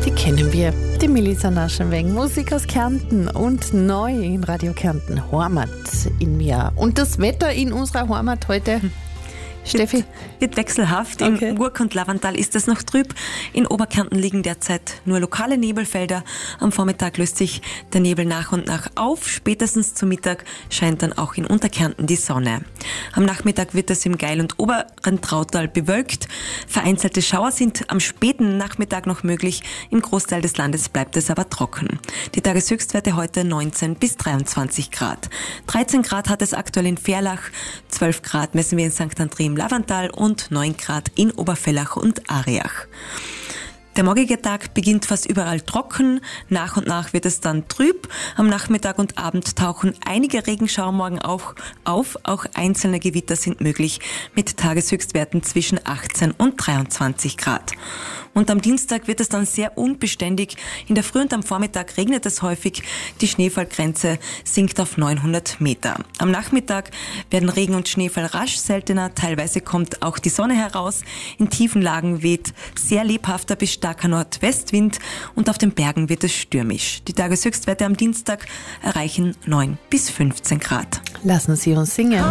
Die kennen wir, die Melissa Naschenweng, Musik aus Kärnten und neu in Radio Kärnten, Heimat in mir. Und das Wetter in unserer Heimat heute, Steffi? Wird wechselhaft. Okay. Im Urk und Lavantal ist es noch trüb. In Oberkärnten liegen derzeit nur lokale Nebelfelder. Am Vormittag löst sich der Nebel nach und nach auf. Spätestens zum Mittag scheint dann auch in Unterkärnten die Sonne. Am Nachmittag wird es im Geil- und oberen Trautal bewölkt. Vereinzelte Schauer sind am späten Nachmittag noch möglich. Im Großteil des Landes bleibt es aber trocken. Die Tageshöchstwerte heute 19 bis 23 Grad. 13 Grad hat es aktuell in Verlach, 12 Grad messen wir in St. André im Lavantal und 9 Grad in Obervellach und Ariach. Der morgige Tag beginnt fast überall trocken, nach und nach wird es dann trüb. Am Nachmittag und Abend tauchen einige Regenschauer morgen auch auf, auch einzelne Gewitter sind möglich mit Tageshöchstwerten zwischen 18 und 23 Grad. Und am Dienstag wird es dann sehr unbeständig. In der Früh und am Vormittag regnet es häufig. Die Schneefallgrenze sinkt auf 900 Meter. Am Nachmittag werden Regen und Schneefall rasch seltener. Teilweise kommt auch die Sonne heraus. In tiefen Lagen weht sehr lebhafter bis starker Nordwestwind und auf den Bergen wird es stürmisch. Die Tageshöchstwerte am Dienstag erreichen 9 bis 15 Grad. Lassen Sie uns singen.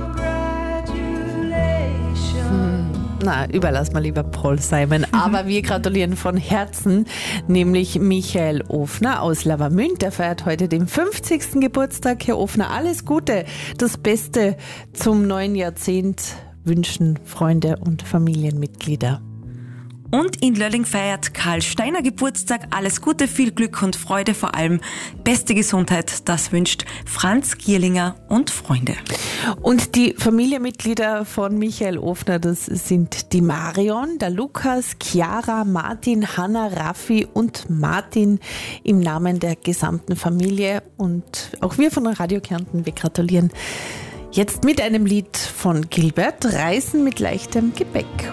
Na, überlass mal lieber Paul Simon. Aber wir gratulieren von Herzen, nämlich Michael Ofner aus Lavamünd. Der feiert heute den 50. Geburtstag. Herr Ofner, alles Gute, das Beste zum neuen Jahrzehnt wünschen Freunde und Familienmitglieder. Und in Lölling feiert Karl Steiner Geburtstag. Alles Gute, viel Glück und Freude, vor allem beste Gesundheit. Das wünscht Franz Gierlinger und Freunde. Und die Familienmitglieder von Michael Ofner, das sind die Marion, der Lukas, Chiara, Martin, Hanna, Raffi und Martin im Namen der gesamten Familie. Und auch wir von Radio Kärnten, wir gratulieren jetzt mit einem Lied von Gilbert, Reisen mit leichtem Gepäck.